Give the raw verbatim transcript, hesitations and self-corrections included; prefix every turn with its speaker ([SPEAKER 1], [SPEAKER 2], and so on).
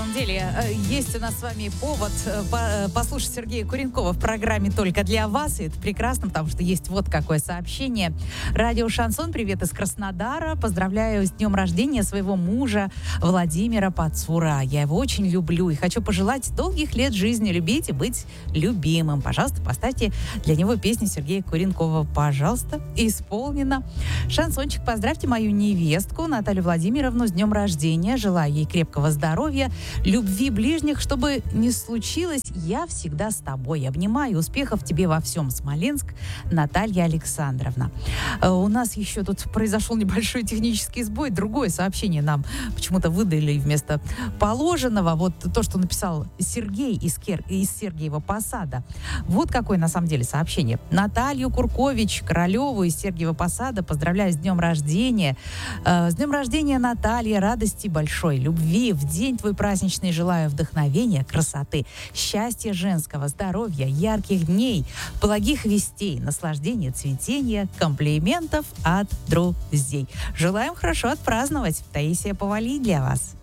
[SPEAKER 1] самом деле, есть у нас с вами повод послушать Сергея Куренкова в программе «Только для вас». И это прекрасно, потому что есть вот какое сообщение. Радио «Шансон», привет из Краснодара. Поздравляю с днем рождения своего мужа Владимира Пацура. Я его очень люблю и хочу пожелать долгих лет жизни, любить и быть любимым. Пожалуйста, поставьте для него песню Сергея Куренкова. Пожалуйста, исполнено. Шансончик, поздравьте мою невестку Наталью Владимировну с днем рождения. Желаю ей крепкого здоровья, любви ближних, чтобы не случилось. Я всегда с тобой. Обнимаю. Успехов тебе во всем. Смоленск, Наталья Александровна. У нас еще тут произошел небольшой технический сбой. Другое сообщение нам почему-то выдали вместо положенного. Вот то, что написал Сергей из, Кер... из Сергиева Посада. Вот какое на самом деле сообщение. Наталью Куркович Королеву из Сергиева Посада поздравляю с днем рождения. С днем рождения, Наталья. Радости большой, любви. В день твой праздничный желаю вдохновения, красоты, счастья женского, здоровья, ярких дней, благих вестей, наслаждения, цветения, комплиментов от друзей. Желаем хорошо отпраздновать. Таисия Повали для вас.